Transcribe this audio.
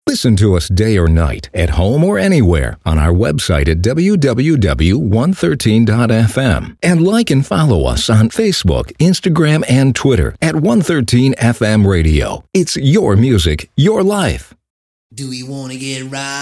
Listen to us day or night, at home or anywhere, on our website at www.113.fm. And like and follow us on Facebook, Instagram, and Twitter at 113FM Radio. It's your music, your life. Do we want to get right?